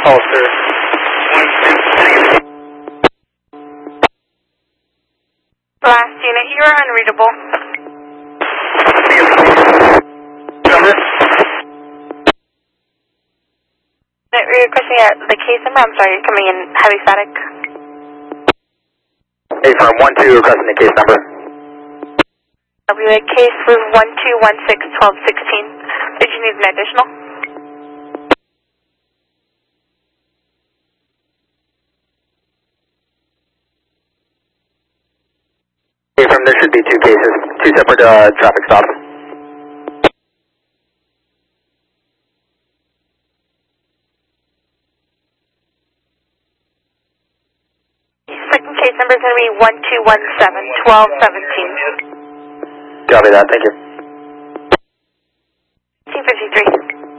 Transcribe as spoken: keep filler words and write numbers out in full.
call, sir. Last unit, you are unreadable. Number? You're requesting uh, the case number? I'm sorry, you're coming in heavy static. Hey, firm one two requesting the case number. The case was one two one six one two one six. Did you need an additional? Hey, firm, there should be two cases, two separate uh, traffic stops. Second case number is going to be one two one seven one two one seven. Copy that, thank you.